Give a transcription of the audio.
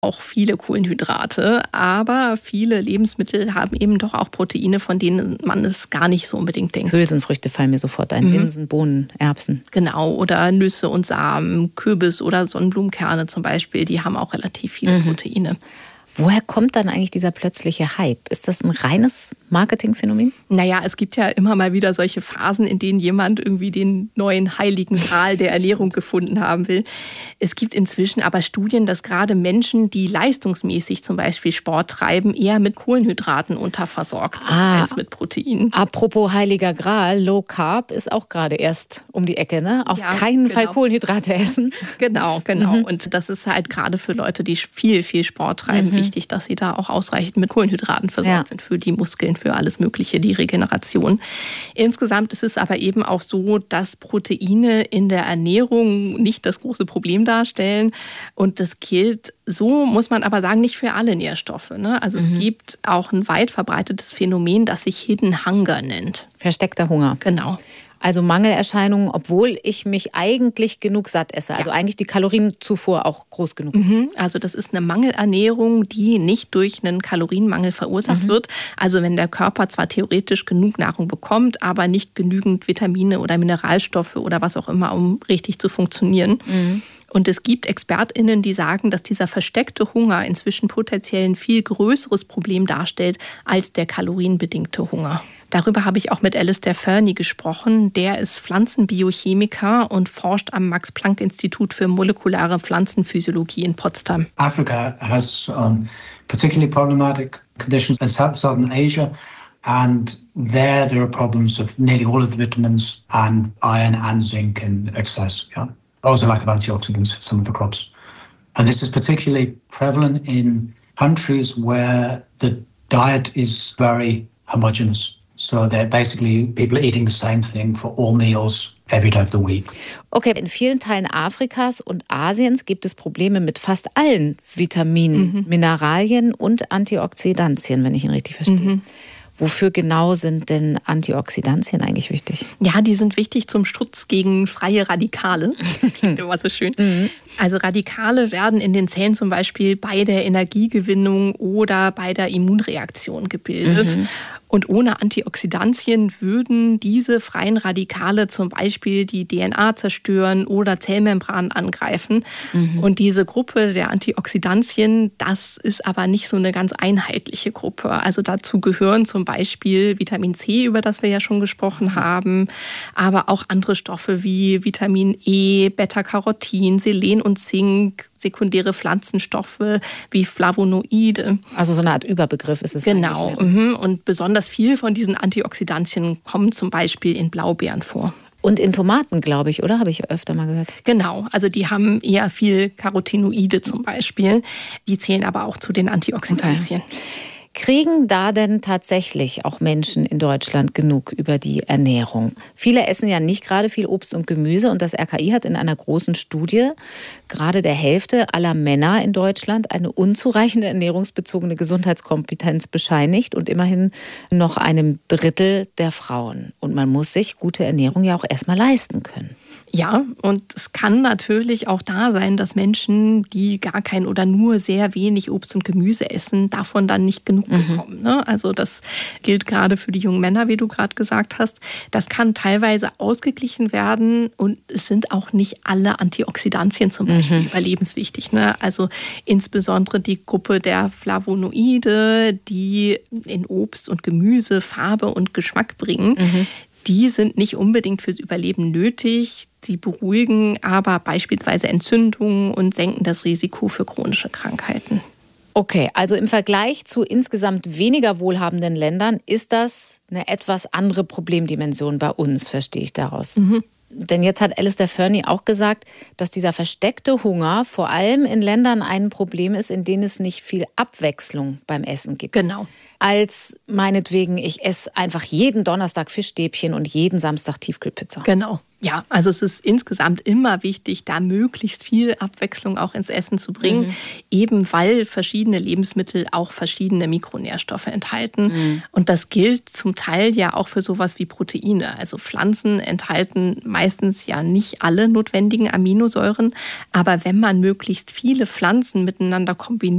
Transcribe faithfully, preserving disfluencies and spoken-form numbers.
auch viele Kohlenhydrate, aber viele Lebensmittel haben eben doch auch Proteine, von denen man es gar nicht so unbedingt denkt. Hülsenfrüchte fallen mir sofort ein, mhm. Linsen, Bohnen, Erbsen. Genau, oder Nüsse und Samen, Kürbis oder Sonnenblumenkerne zum Beispiel, die haben auch relativ viele mhm. Proteine. Woher kommt dann eigentlich dieser plötzliche Hype? Ist das ein reines Marketingphänomen? Naja, es gibt ja immer mal wieder solche Phasen, in denen jemand irgendwie den neuen heiligen Gral der Ernährung gefunden haben will. Es gibt inzwischen aber Studien, dass gerade Menschen, die leistungsmäßig zum Beispiel Sport treiben, eher mit Kohlenhydraten unterversorgt sind ah, als mit Proteinen. Apropos heiliger Gral, Low Carb ist auch gerade erst um die Ecke, ne? Auf ja, keinen genau. Fall Kohlenhydrate essen. Genau, genau. Mhm. Und das ist halt gerade für Leute, die viel, viel Sport treiben, mhm. wichtig, dass sie da auch ausreichend mit Kohlenhydraten versorgt ja. sind für die Muskeln, für alles Mögliche, die Regeneration. Insgesamt ist es aber eben auch so, dass Proteine in der Ernährung nicht das große Problem darstellen. Und das gilt, so muss man aber sagen, nicht für alle Nährstoffe. Ne? Also mhm. es gibt auch ein weit verbreitetes Phänomen, das sich Hidden Hunger nennt. Versteckter Hunger. Genau. Also Mangelerscheinungen, obwohl ich mich eigentlich genug satt esse. Also ja. eigentlich die Kalorienzufuhr auch groß genug ist. Mhm. Also das ist eine Mangelernährung, die nicht durch einen Kalorienmangel verursacht mhm. wird. Also wenn der Körper zwar theoretisch genug Nahrung bekommt, aber nicht genügend Vitamine oder Mineralstoffe oder was auch immer, um richtig zu funktionieren. Mhm. Und es gibt ExpertInnen, die sagen, dass dieser versteckte Hunger inzwischen potenziell ein viel größeres Problem darstellt als der kalorienbedingte Hunger. Darüber habe ich auch mit Alistair Fernie gesprochen. Der ist Pflanzenbiochemiker und forscht am Max-Planck-Institut für molekulare Pflanzenphysiologie in Potsdam. Africa has um, particularly problematic conditions in southern Asia. And there there are problems of nearly all of the vitamins and iron and zinc in excess. Yeah. Also lack of antioxidants in some of the crops. And this is particularly prevalent in countries where the diet is very homogeneous. So they're basically people eating the same thing for all meals every day of the week. Okay, in vielen Teilen Afrikas und Asiens gibt es Probleme mit fast allen Vitaminen, mhm. Mineralien und Antioxidantien, wenn ich ihn richtig verstehe. Mhm. Wofür genau sind denn Antioxidantien eigentlich wichtig? Ja, die sind wichtig zum Schutz gegen freie Radikale. Klingt immer so schön. Mhm. Also Radikale werden in den Zellen zum Beispiel bei der Energiegewinnung oder bei der Immunreaktion gebildet. Mhm. Und ohne Antioxidantien würden diese freien Radikale zum Beispiel die D N A zerstören oder Zellmembranen angreifen. Mhm. Und diese Gruppe der Antioxidantien, das ist aber nicht so eine ganz einheitliche Gruppe. Also dazu gehören zum Beispiel Vitamin C, über das wir ja schon gesprochen haben, aber auch andere Stoffe wie Vitamin E, Beta-Carotin, Selen und Zink, sekundäre Pflanzenstoffe wie Flavonoide. Also so eine Art Überbegriff ist es. Genau. Und besonders viel von diesen Antioxidantien kommen zum Beispiel in Blaubeeren vor. Und in Tomaten, glaube ich, oder? Habe ich öfter mal gehört. Genau, also die haben eher viel Carotinoide zum Beispiel. Die zählen aber auch zu den Antioxidantien. Okay. Kriegen da denn tatsächlich auch Menschen in Deutschland genug über die Ernährung? Viele essen ja nicht gerade viel Obst und Gemüse und das R K I hat in einer großen Studie gerade der Hälfte aller Männer in Deutschland eine unzureichende ernährungsbezogene Gesundheitskompetenz bescheinigt und immerhin noch einem Drittel der Frauen. Und man muss sich gute Ernährung ja auch erstmal leisten können. Ja, und es kann natürlich auch da sein, dass Menschen, die gar kein oder nur sehr wenig Obst und Gemüse essen, davon dann nicht genug bekommen. Mhm. Ne? Also das gilt gerade für die jungen Männer, wie du gerade gesagt hast. Das kann teilweise ausgeglichen werden und es sind auch nicht alle Antioxidantien zum Beispiel mhm. überlebenswichtig. Ne? Also insbesondere die Gruppe der Flavonoide, die in Obst und Gemüse Farbe und Geschmack bringen. Mhm. Die sind nicht unbedingt fürs Überleben nötig. Sie beruhigen aber beispielsweise Entzündungen und senken das Risiko für chronische Krankheiten. Okay, also im Vergleich zu insgesamt weniger wohlhabenden Ländern ist das eine etwas andere Problemdimension bei uns, verstehe ich daraus. Mhm. Denn jetzt hat Alistair Fernie auch gesagt, dass dieser versteckte Hunger vor allem in Ländern ein Problem ist, in denen es nicht viel Abwechslung beim Essen gibt. Genau. Als meinetwegen, ich esse einfach jeden Donnerstag Fischstäbchen und jeden Samstag Tiefkühlpizza. Genau. Ja, also es ist insgesamt immer wichtig, da möglichst viel Abwechslung auch ins Essen zu bringen, mhm. eben weil verschiedene Lebensmittel auch verschiedene Mikronährstoffe enthalten. Mhm. Und das gilt zum Teil ja auch für sowas wie Proteine. Also Pflanzen enthalten meistens ja nicht alle notwendigen Aminosäuren, aber wenn man möglichst viele Pflanzen miteinander kombiniert,